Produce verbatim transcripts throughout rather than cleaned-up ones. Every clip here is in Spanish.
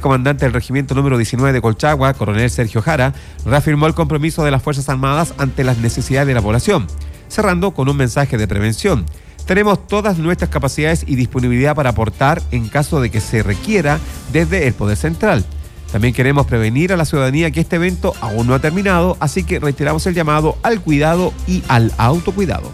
comandante del regimiento número diecinueve de Colchagua, coronel Sergio Jara, reafirmó el compromiso de las Fuerzas Armadas ante las necesidades de la población, cerrando con un mensaje de prevención. Tenemos todas nuestras capacidades y disponibilidad para aportar en caso de que se requiera desde el Poder Central. También queremos prevenir a la ciudadanía que este evento aún no ha terminado, así que reiteramos el llamado al cuidado y al autocuidado.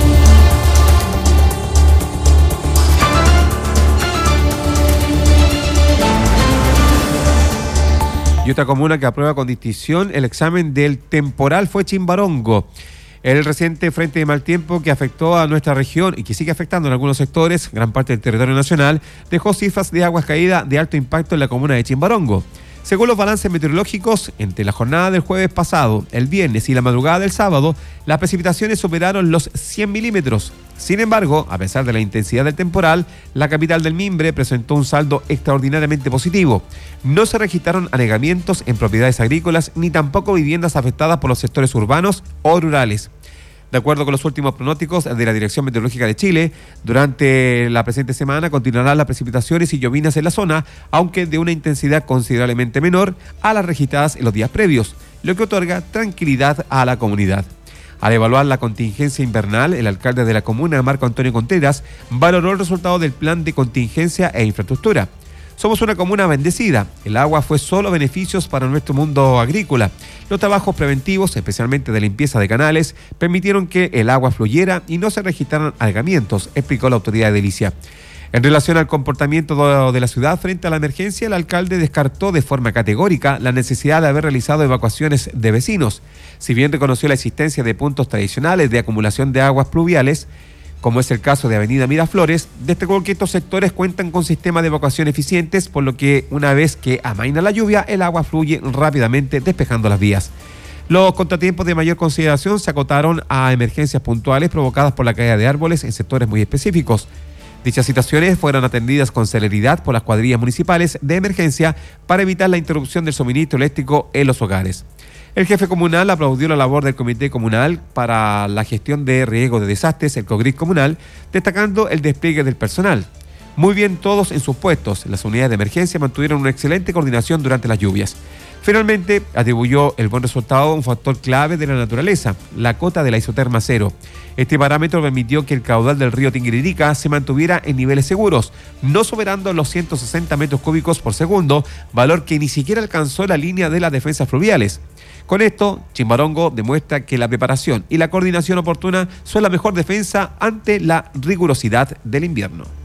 Y otra comuna que aprueba con distinción el examen del temporal fue Chimbarongo. El reciente frente de mal tiempo que afectó a nuestra región y que sigue afectando en algunos sectores, gran parte del territorio nacional, dejó cifras de aguas caídas de alto impacto en la comuna de Chimbarongo. Según los balances meteorológicos, entre la jornada del jueves pasado, el viernes y la madrugada del sábado, las precipitaciones superaron los cien milímetros. Sin embargo, a pesar de la intensidad del temporal, la capital del Mimbre presentó un saldo extraordinariamente positivo. No se registraron anegamientos en propiedades agrícolas ni tampoco viviendas afectadas por los sectores urbanos o rurales. De acuerdo con los últimos pronósticos de la Dirección Meteorológica de Chile, durante la presente semana continuarán las precipitaciones y llovinas en la zona, aunque de una intensidad considerablemente menor a las registradas en los días previos, lo que otorga tranquilidad a la comunidad. Al evaluar la contingencia invernal, el alcalde de la comuna, Marco Antonio Contreras, valoró el resultado del plan de contingencia e infraestructura. Somos una comuna bendecida. El agua fue solo beneficios para nuestro mundo agrícola. Los trabajos preventivos, especialmente de limpieza de canales, permitieron que el agua fluyera y no se registraran algamientos, explicó la autoridad edilicia. En relación al comportamiento de la ciudad frente a la emergencia, el alcalde descartó de forma categórica la necesidad de haber realizado evacuaciones de vecinos. Si bien reconoció la existencia de puntos tradicionales de acumulación de aguas pluviales, como es el caso de Avenida Miraflores, destacó que estos sectores cuentan con sistemas de evacuación eficientes, por lo que una vez que amaina la lluvia, el agua fluye rápidamente despejando las vías. Los contratiempos de mayor consideración se acotaron a emergencias puntuales provocadas por la caída de árboles en sectores muy específicos. Dichas situaciones fueron atendidas con celeridad por las cuadrillas municipales de emergencia para evitar la interrupción del suministro eléctrico en los hogares. El jefe comunal aplaudió la labor del Comité Comunal para la Gestión de Riesgo de Desastres, el COGRIS comunal, destacando el despliegue del personal. Muy bien todos en sus puestos. Las unidades de emergencia mantuvieron una excelente coordinación durante las lluvias. Finalmente, atribuyó el buen resultado a un factor clave de la naturaleza, la cota de la isoterma cero. Este parámetro permitió que el caudal del río Tinguiririca se mantuviera en niveles seguros, no superando los ciento sesenta metros cúbicos por segundo, valor que ni siquiera alcanzó la línea de las defensas fluviales. Con esto, Chimbarongo demuestra que la preparación y la coordinación oportuna son la mejor defensa ante la rigurosidad del invierno.